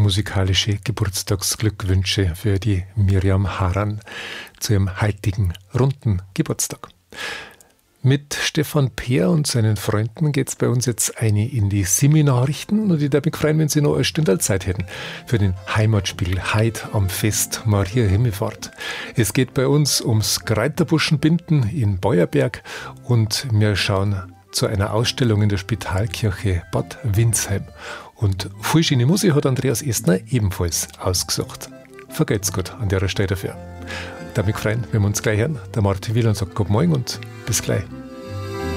musikalische Geburtstagsglückwünsche für die Miriam Haran zu ihrem heutigen runden Geburtstag. Mit Stefan Peer und seinen Freunden geht es bei uns jetzt in die Semi-Nachrichten und ich würde mich freuen, wenn Sie noch eine Stunde Zeit hätten für den Heimatspiegel heute am Fest Maria Himmelfahrt. Es geht bei uns ums Kreiterbuschenbinden in Beuerberg und wir schauen zu einer Ausstellung in der Spitalkirche Bad Windsheim. Und viel schöne Musik hat Andreas Estner ebenfalls ausgesucht. Vergelt's gut an der Stelle dafür. Ich würde mich freuen, wenn wir uns gleich hören. Der Martin Wieland sagt Guten Morgen und bis gleich.